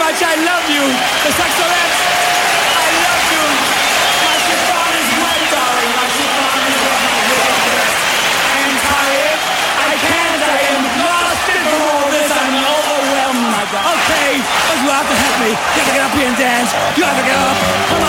much. I love you. The Saxolettes, I love you. My chiffon is wet, darling. My chiffon is wet. My hair is wet. I am tired. I can't. I am exhausted from all this. I'm overwhelmed, my God. Okay, but you have to help me. You have to get up here and dance. You have to get up. Come on.